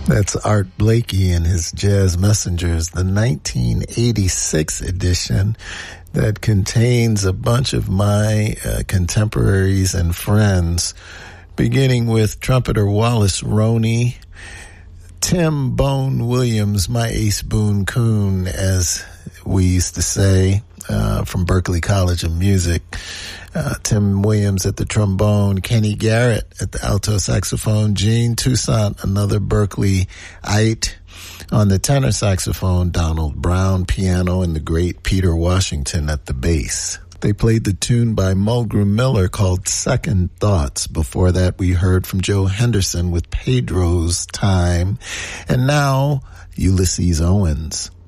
That's Art Blakey and his Jazz Messengers, the 1986 edition that contains a bunch of my contemporaries and friends, beginning with trumpeter Wallace Roney, Tim Bone Williams, my Ace Boone Coon, as we used to say, from Berklee College of Music. Tim Williams at the trombone, Kenny Garrett at the alto saxophone, Gene Toussaint, another Berkeleyite, on the tenor saxophone, Donald Brown piano, and the great Peter Washington at the bass. They played the tune by Mulgrew Miller called Second Thoughts. Before that, we heard from Joe Henderson with Pedro's Time. And now, Ulysses Owens.